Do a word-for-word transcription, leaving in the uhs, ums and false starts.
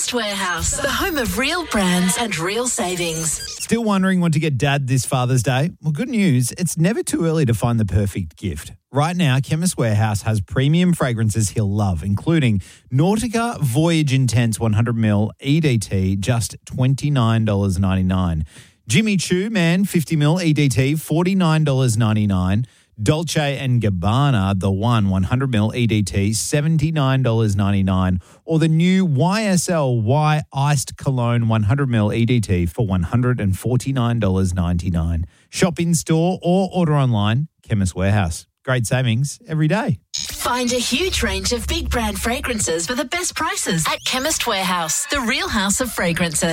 Chemist Warehouse, the home of real brands and real savings. Still wondering what to get Dad this Father's Day? Well, good news. It's never too early to find the perfect gift. Right now, Chemist Warehouse has premium fragrances he'll love, including Nautica Voyage Intense one hundred milliliter E D T, just twenty-nine dollars ninety-nine. Jimmy Choo Man fifty milliliter E D T, forty-nine dollars ninety-nine. Dolce and Gabbana, the one one hundred milliliter E D T, seventy-nine dollars ninety-nine. Or the new Y S L Y Iced Cologne one hundred milliliter E D T for one hundred forty-nine dollars ninety-nine. Shop in store or order online, Chemist Warehouse. Great savings every day. Find a huge range of big brand fragrances for the best prices at Chemist Warehouse, the real house of fragrances.